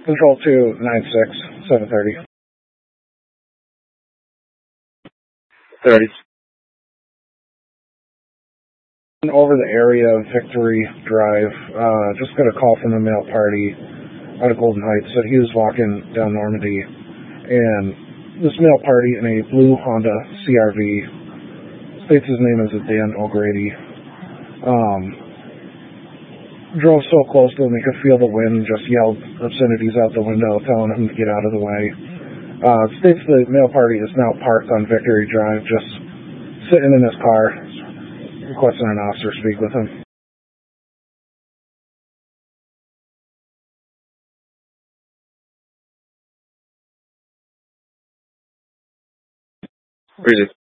Control 296, 730. 30. Over the area of Victory Drive, just got a call from a male party out of Golden Heights that he was walking down Normandy, and this male party in a blue Honda CRV, states his name is Dan O'Grady, drove so close to him he could feel the wind, just yelled obscenities out the window telling him to get out of the way. States the male party is now parked on Victory Drive, just sitting in his car, requesting an officer speak with him. Really?